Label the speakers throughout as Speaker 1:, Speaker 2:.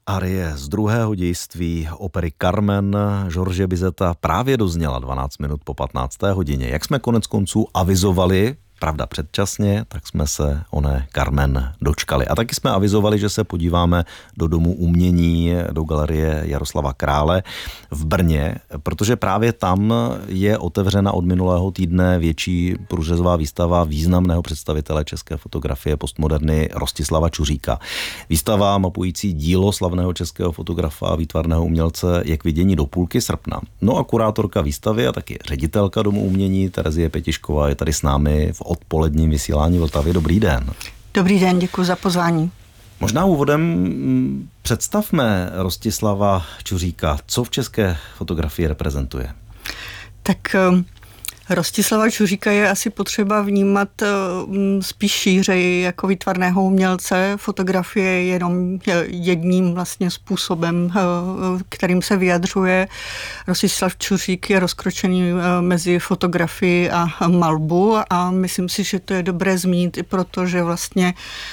Speaker 1: Arie z druhého dějství opery Carmen George Bizeta právě dozněla 12 minut po 15. hodině. Jak jsme konec konců avizovali, pravda předčasně, tak jsme se oné Carmen dočkali. A taky jsme avizovali, že se podíváme do Domu umění, do galerie Jaroslava Krále v Brně, protože právě tam je otevřena od minulého týdne větší průřezová výstava významného představitele české fotografie postmoderny Rostislava Čuříka. Výstava mapující dílo slavného českého fotografa a výtvarného umělce je k vidění do půlky srpna. No a kurátorka výstavy a taky ředitelka Domu umění Terezie Petišková je tady s námi v odpoledním vysílání Vltavy. Dobrý den.
Speaker 2: Dobrý den, děkuji za pozvání.
Speaker 1: Možná úvodem představme Rostislava Čuříka. Co v české fotografii reprezentuje?
Speaker 2: Tak Rostislava Čuříka je asi potřeba vnímat spíš šířeji jako výtvarného umělce. Fotografie je jenom jedním vlastně způsobem, kterým se vyjadřuje. Rostislav Čuřík je rozkročený mezi fotografii a malbu a myslím si, že to je dobré zmínit i proto, že vlastně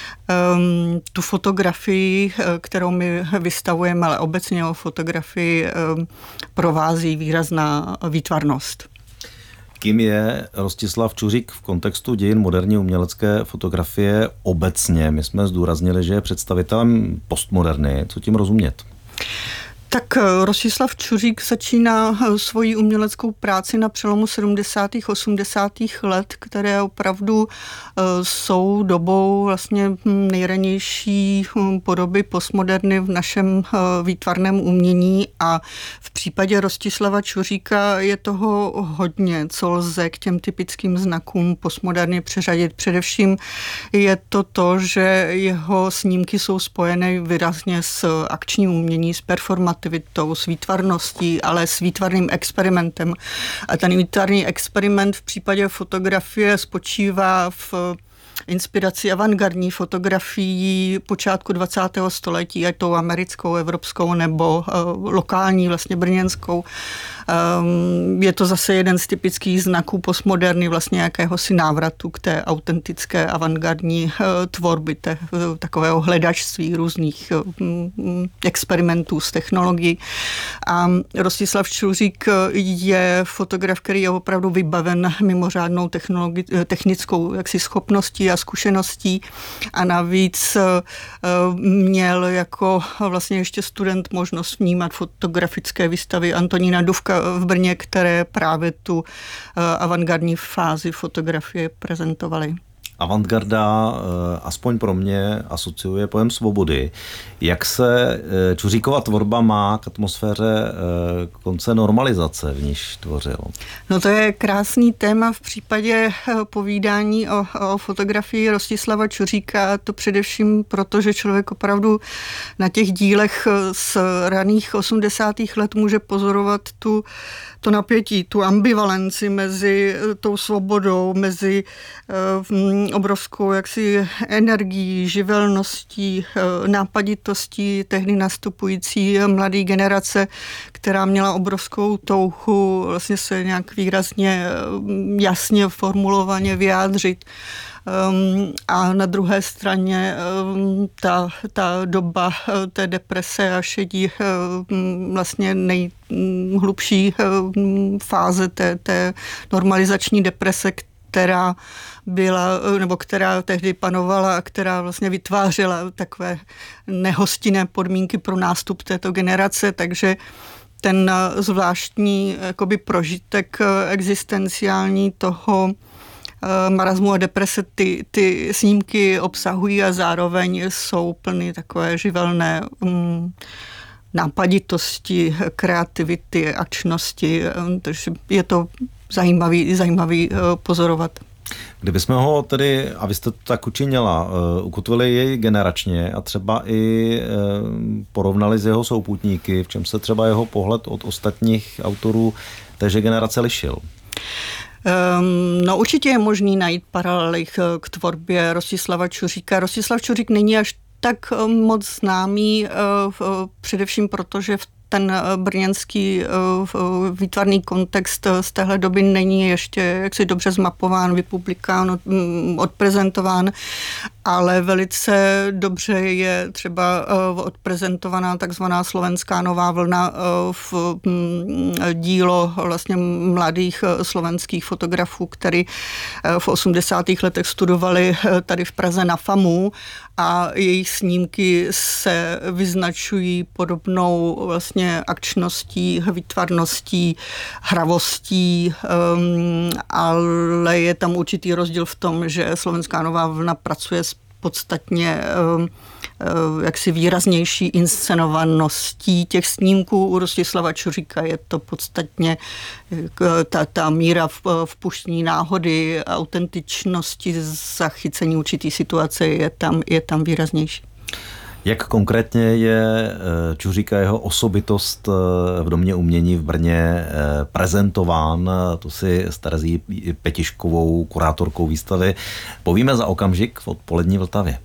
Speaker 2: tu fotografii, kterou my vystavujeme, ale obecně o fotografii provází výrazná výtvarnost.
Speaker 1: Kým je Rostislav Čuřík v kontextu dějin moderní umělecké fotografie obecně? My jsme zdůraznili, že je představitelem postmoderny. Co tím rozumět?
Speaker 2: Tak Rostislav Čuřík začíná svoji uměleckou práci na přelomu 70. 80. let, které opravdu jsou dobou vlastně nejranější podoby postmoderny v našem výtvarném umění a v případě Rostislava Čuříka je toho hodně, co lze k těm typickým znakům postmoderny přeřadit. Především je to, že jeho snímky jsou spojené výrazně s akčním uměním, s performativou, s výtvarností, ale s výtvarným experimentem. A ten výtvarný experiment v případě fotografie spočívá v inspiraci avantgardní fotografií počátku 20. století, ať tou americkou, evropskou nebo lokální, vlastně brněnskou. Je to zase jeden z typických znaků postmoderny, vlastně jakéhosi návratu k té autentické avantgardní tvorby, takového hledačství různých experimentů s technologií. A Rostislav Čuřík je fotograf, který je opravdu vybaven mimořádnou technickou schopností a zkušeností a navíc měl jako vlastně ještě student možnost vnímat fotografické výstavy Antonína Dufka v Brně, které právě tu avantgardní fázi fotografie prezentovaly.
Speaker 1: Avantgarda, aspoň pro mě, asociuje pojem svobody. Jak se Čuříkova tvorba má k atmosféře konce normalizace, v níž tvořil?
Speaker 2: No to je krásný téma v případě povídání o fotografii Rostislava Čuříka, to především proto, že člověk opravdu na těch dílech z raných 80. let může pozorovat to napětí, tu ambivalenci mezi tou svobodou, mezi obrovskou energií, živelností, nápaditostí tehdy nastupující mladé generace, která měla obrovskou touhu vlastně se nějak výrazně jasně formulovaně vyjádřit. A na druhé straně ta doba té deprese a šedí vlastně nejhlubší fáze té normalizační deprese, která byla, nebo která tehdy panovala a která vlastně vytvářela takové nehostinné podmínky pro nástup této generace, takže ten zvláštní jakoby prožitek existenciální toho marazmu a deprese ty snímky obsahují a zároveň jsou plny takové živelné nápaditosti, kreativity, akčnosti, takže je to zajímavý pozorovat.
Speaker 1: Kdybychom ho tedy, a vy jste to tak učinila, ukotvili jej generačně a třeba i porovnali s jeho souputníky, v čem se třeba jeho pohled od ostatních autorů téže generace lišil?
Speaker 2: No určitě je možný najít paralely k tvorbě Rostislava Čuříka. Rostislav Čuřík není až tak moc známý, především proto, že ten brněnský výtvarný kontext z téhle doby není ještě jaksi dobře zmapován, vypublikován, odprezentován. ale velice dobře je třeba odprezentovaná takzvaná slovenská nová vlna v dílo vlastně mladých slovenských fotografů, který v 80. letech studovali tady v Praze na FAMu a jejich snímky se vyznačují podobnou vlastně akčností, výtvarností, hravostí, ale je tam určitý rozdíl v tom, že slovenská nová vlna pracuje s podstatně jaksi výraznější inscenovaností těch snímků. U Rostislava Čuříka je to podstatně ta míra vpuštění náhody, autentičnosti, zachycení určitý situace je tam výraznější.
Speaker 1: Jak konkrétně je Čuříka jeho osobitost v Domě umění v Brně prezentován? To si s Terezí Petiškovou, kurátorkou výstavy, povíme za okamžik v Odpolední Vltavě.